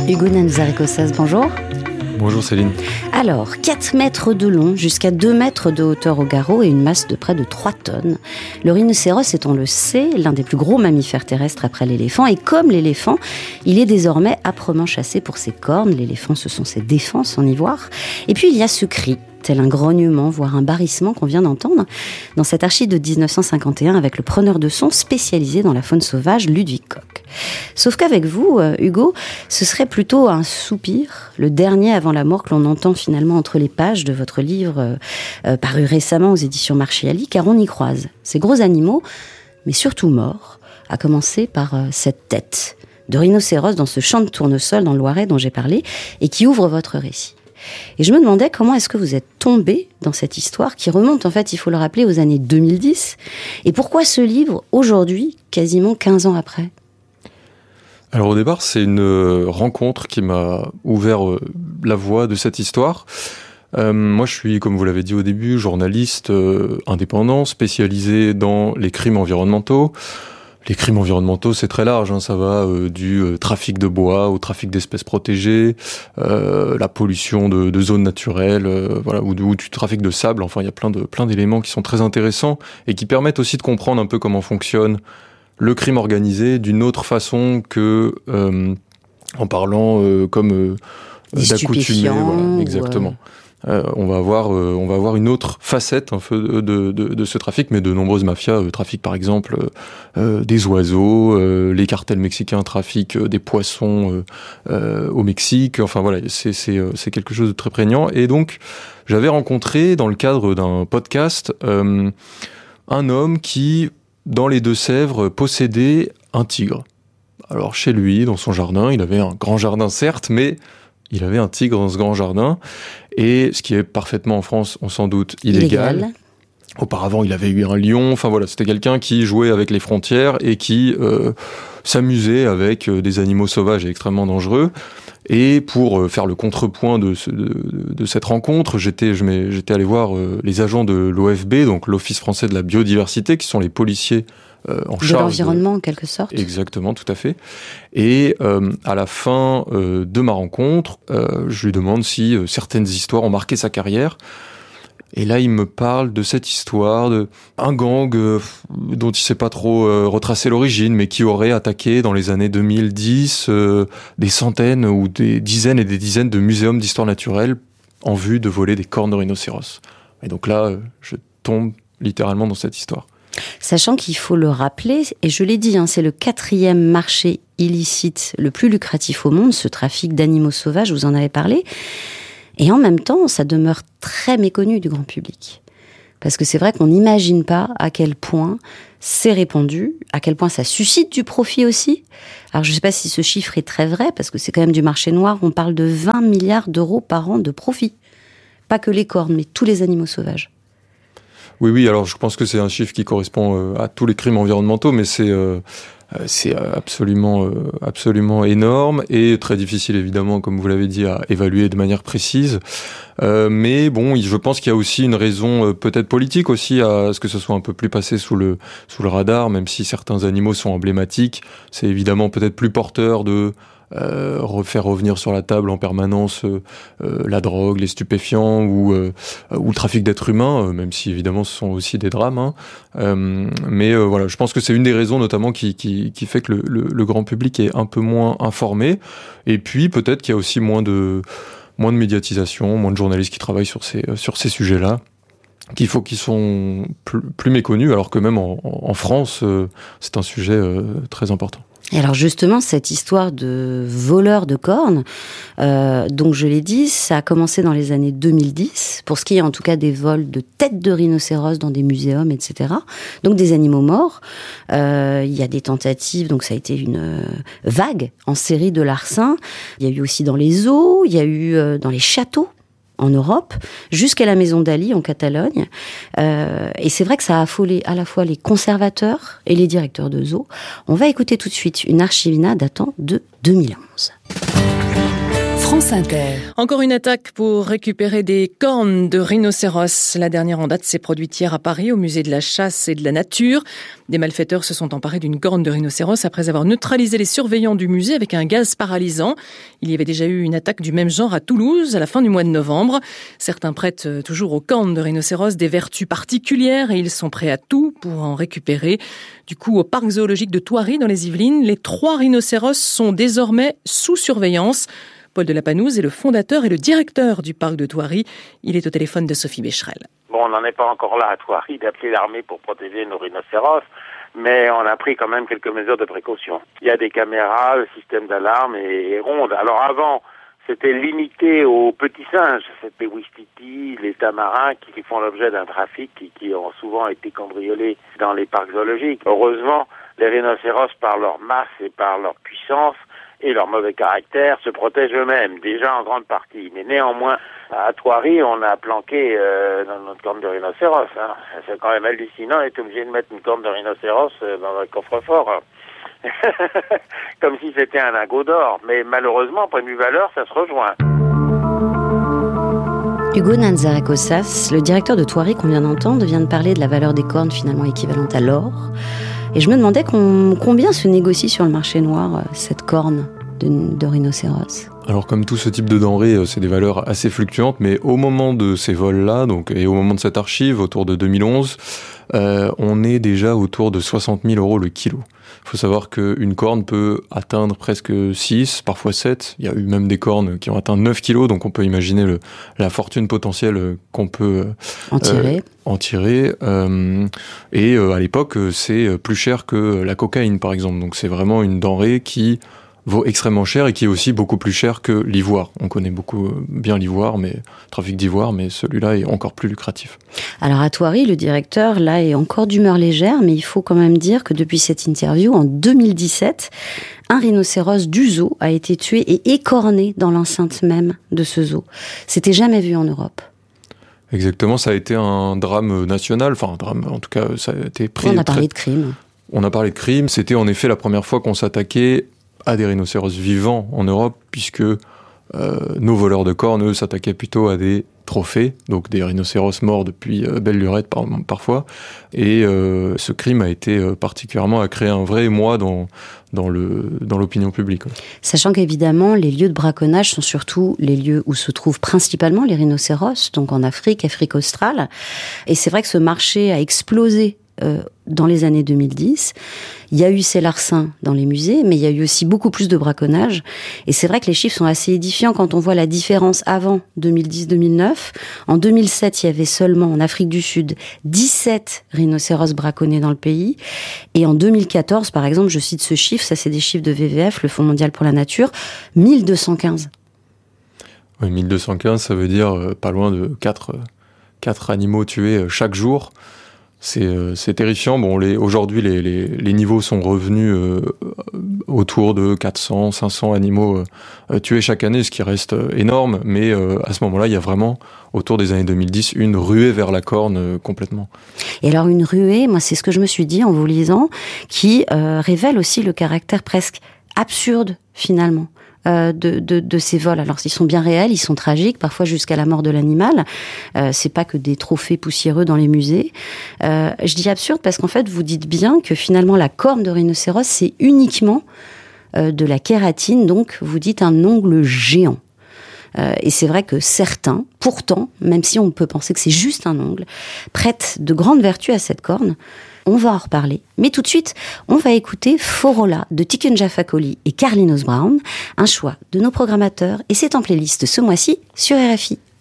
Hugo Nanuzari-Cossas, bonjour. Bonjour Céline. Alors, 4 mètres de long, jusqu'à 2 mètres de hauteur au garrot et une masse de près de 3 tonnes. Le rhinocéros est, on le sait, l'un des plus gros mammifères terrestres après l'éléphant. Et comme l'éléphant, il est désormais âprement chassé pour ses cornes. L'éléphant, ce sont ses défenses en ivoire. Et puis, il y a ce cri, tel un grognement, voire un barrissement qu'on vient d'entendre dans cette archive de 1951 avec le preneur de son spécialisé dans la faune sauvage, Ludwig Koch. Sauf qu'avec vous, Hugo, ce serait plutôt un soupir, le dernier avant la mort que l'on entend finalement entre les pages de votre livre paru récemment aux éditions Marchiali, car on y croise ces gros animaux, mais surtout morts, à commencer par cette tête de rhinocéros dans ce champ de tournesol dans le Loiret dont j'ai parlé et qui ouvre votre récit. Et je me demandais comment est-ce que vous êtes tombé dans cette histoire qui remonte, en fait, il faut le rappeler, aux années 2010. Et pourquoi ce livre, aujourd'hui, quasiment 15 ans après ? Alors au départ, c'est une rencontre qui m'a ouvert la voie de cette histoire. Moi, je suis, comme vous l'avez dit au début, journaliste indépendant, spécialisé dans les crimes environnementaux. Les crimes environnementaux, c'est très large, hein, ça va du trafic de bois au trafic d'espèces protégées, la pollution de zones naturelles, voilà, ou du trafic de sable. Enfin, il y a plein d'éléments qui sont très intéressants et qui permettent aussi de comprendre un peu comment fonctionne le crime organisé d'une autre façon que en parlant comme d'accoutumé. Voilà, exactement. On va avoir une autre facette un peu de ce trafic, mais de nombreuses mafias trafiquent par exemple des oiseaux, les cartels mexicains trafiquent des poissons au Mexique. Enfin voilà, c'est quelque chose de très prégnant. Et donc j'avais rencontré dans le cadre d'un podcast un homme qui, dans les Deux-Sèvres, possédait un tigre. Alors chez lui, dans son jardin, il avait un grand jardin certes, mais il avait un tigre dans ce grand jardin, et ce qui est parfaitement en France, on s'en doute, illégal. Auparavant, il avait eu un lion, enfin voilà, c'était quelqu'un qui jouait avec les frontières et qui s'amusait avec des animaux sauvages et extrêmement dangereux. Et pour faire le contrepoint de cette rencontre, j'étais allé voir les agents de l'OFB, donc l'Office français de la biodiversité, qui sont les policiers en charge de l'environnement en quelque sorte. Exactement, tout à fait. Et à la fin de ma rencontre, je lui demande si certaines histoires ont marqué sa carrière. Et là, il me parle de cette histoire d'un gang dont il sait pas trop retracer l'origine, mais qui aurait attaqué dans les années 2010 des centaines ou des dizaines et des dizaines de muséums d'histoire naturelle en vue de voler des cornes de rhinocéros. Et donc là, je tombe littéralement dans cette histoire. Sachant qu'il faut le rappeler, et je l'ai dit, c'est le 4e marché illicite le plus lucratif au monde, ce trafic d'animaux sauvages, vous en avez parlé. Et en même temps, ça demeure très méconnu du grand public. Parce que c'est vrai qu'on n'imagine pas à quel point c'est répandu, à quel point ça suscite du profit aussi. Alors je ne sais pas si ce chiffre est très vrai, parce que c'est quand même du marché noir, on parle de 20 milliards d'euros par an de profit. Pas que les cornes, mais tous les animaux sauvages. Oui, alors je pense que c'est un chiffre qui correspond à tous les crimes environnementaux, mais c'est absolument énorme et très difficile évidemment, comme vous l'avez dit, à évaluer de manière précise. Mais bon, je pense qu'il y a aussi une raison peut-être politique aussi à ce que ce soit un peu plus passé sous le radar, même si certains animaux sont emblématiques. C'est évidemment peut-être plus porteur de faire revenir sur la table en permanence la drogue, les stupéfiants ou le trafic d'êtres humains, même si évidemment ce sont aussi des drames. Mais voilà, je pense que c'est une des raisons notamment qui fait que le grand public est un peu moins informé. Et puis peut-être qu'il y a aussi moins de médiatisation, moins de journalistes qui travaillent sur ces sujets-là, qui sont plus méconnus, alors que même en France, c'est un sujet très important. Et alors justement, cette histoire de voleurs de cornes, donc je l'ai dit, ça a commencé dans les années 2010, pour ce qui est en tout cas des vols de têtes de rhinocéros dans des muséums, etc. Donc des animaux morts. Il y a des tentatives, donc ça a été une vague en série de larcins. Il y a eu aussi dans les zoos, il y a eu dans les châteaux en Europe, jusqu'à la maison d'Ali en Catalogne. Et c'est vrai que ça a affolé à la fois les conservateurs et les directeurs de zoos. On va écouter tout de suite une archivina datant de 2011. France Inter. Encore une attaque pour récupérer des cornes de rhinocéros. La dernière en date s'est produite hier à Paris, au musée de la chasse et de la nature. Des malfaiteurs se sont emparés d'une corne de rhinocéros après avoir neutralisé les surveillants du musée avec un gaz paralysant. Il y avait déjà eu une attaque du même genre à Toulouse à la fin du mois de novembre. Certains prêtent toujours aux cornes de rhinocéros des vertus particulières et ils sont prêts à tout pour en récupérer. Du coup, au parc zoologique de Thoiry dans les Yvelines, les 3 rhinocéros sont désormais sous surveillance. Paul de la Panouse est le fondateur et le directeur du parc de Thoiry. Il est au téléphone de Sophie Becherel. Bon, on n'en est pas encore là à Thoiry d'appeler l'armée pour protéger nos rhinocéros, mais on a pris quand même quelques mesures de précaution. Il y a des caméras, le système d'alarme et rondes. Alors avant, c'était limité aux petits singes, c'était Ouistiti, les tamarins qui font l'objet d'un trafic qui ont souvent été cambriolés dans les parcs zoologiques. Heureusement, les rhinocéros, par leur masse et par leur puissance, et leur mauvais caractère, se protègent eux-mêmes, déjà en grande partie. Mais néanmoins, à Thoiry, on a planqué dans notre corne de rhinocéros. Hein. C'est quand même hallucinant d'être obligé de mettre une corne de rhinocéros dans un coffre-fort. Comme si c'était un lingot d'or. Mais malheureusement, point de vue valeur, ça se rejoint. Hugo Nanzarekosas, le directeur de Thoiry qu'on vient d'entendre, vient de parler de la valeur des cornes finalement équivalente à l'or. Et je me demandais combien se négocie sur le marché noir cette corne de rhinocéros. Alors comme tout ce type de denrées, c'est des valeurs assez fluctuantes, mais au moment de ces vols-là, et au moment de cette archive, autour de 2011, on est déjà autour de 60 000 € le kilo. Il faut savoir qu'une corne peut atteindre presque 6, parfois 7. Il y a eu même des cornes qui ont atteint 9 kilos, donc on peut imaginer la fortune potentielle qu'on peut en tirer. Et à l'époque, c'est plus cher que la cocaïne, par exemple. Donc c'est vraiment une denrée qui vaut extrêmement cher et qui est aussi beaucoup plus cher que l'ivoire. On connaît beaucoup bien l'ivoire, trafic d'ivoire, mais celui-là est encore plus lucratif. Alors à Thoiry, le directeur, là, est encore d'humeur légère, mais il faut quand même dire que depuis cette interview, en 2017, un rhinocéros du zoo a été tué et écorné dans l'enceinte même de ce zoo. C'était jamais vu en Europe. Exactement, ça a été un drame national, enfin un drame, en tout cas, ça a été pris... On a parlé de crime. On a parlé de crime, c'était en effet la première fois qu'on s'attaquait à des rhinocéros vivants en Europe, puisque nos voleurs de cornes, eux, s'attaquaient plutôt à des trophées, donc des rhinocéros morts depuis belle lurette parfois. Et ce crime a été particulièrement à créer un vrai émoi dans l'opinion publique. Sachant qu'évidemment, les lieux de braconnage sont surtout les lieux où se trouvent principalement les rhinocéros, donc en Afrique australe. Et c'est vrai que ce marché a explosé dans les années 2010. Il y a eu ces larcins dans les musées, mais il y a eu aussi beaucoup plus de braconnage. Et c'est vrai que les chiffres sont assez édifiants quand on voit la différence avant 2010-2009. En 2007, il y avait seulement, en Afrique du Sud, 17 rhinocéros braconnés dans le pays. Et en 2014, par exemple, je cite ce chiffre, ça c'est des chiffres de WWF, le Fonds mondial pour la nature, 1215. Oui, 1215, ça veut dire pas loin de 4 animaux tués chaque jour. C'est terrifiant. Bon, aujourd'hui, les niveaux sont revenus autour de 400, 500 animaux tués chaque année, ce qui reste énorme. Mais à ce moment-là, il y a vraiment, autour des années 2010, une ruée vers la corne complètement. Et alors une ruée, moi, c'est ce que je me suis dit en vous lisant, qui révèle aussi le caractère presque absurde, finalement. De ces vols. Alors ils sont bien réels, ils sont tragiques, parfois jusqu'à la mort de l'animal. C'est pas que des trophées poussiéreux dans les musées. Je dis absurde parce qu'en fait vous dites bien que finalement la corne de rhinocéros c'est uniquement de la kératine, donc vous dites un ongle géant. Et c'est vrai que certains, pourtant, même si on peut penser que c'est juste un ongle, prêtent de grandes vertus à cette corne. On va en reparler. Mais tout de suite, on va écouter Forola de Tiken Fakoli et Carlinhos Brown, un choix de nos programmateurs, et c'est en playlist ce mois-ci sur RFI.